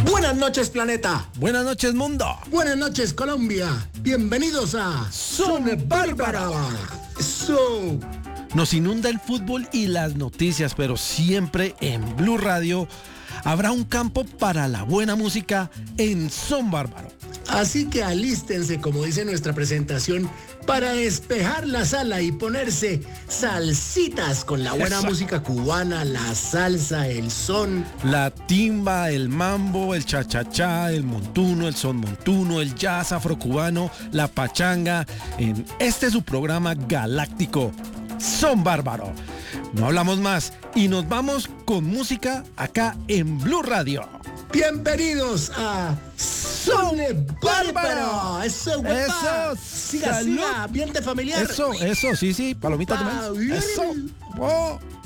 Buenas noches, planeta. Buenas noches, mundo. Buenas noches, Colombia. Bienvenidos a Son Bárbara. So. Nos inunda el fútbol y las noticias, pero siempre en Blue Radio habrá un campo para la buena música en Son Bárbaro. Así que alístense, como dice nuestra presentación, para despejar la sala y ponerse salsitas con la buena música cubana, la salsa, el son. La timba, el mambo, el cha-cha-cha, el montuno, el son montuno, el jazz afrocubano, la pachanga, en este su programa galáctico, Son Bárbaro. No hablamos más y nos vamos con música acá en Blue Radio. Bienvenidos a Son Bárbaro. Eso, guapa. Eso, siga, salud. siga, ambiente familiar. Eso, sí, palomitas de maíz. Eso. Oh.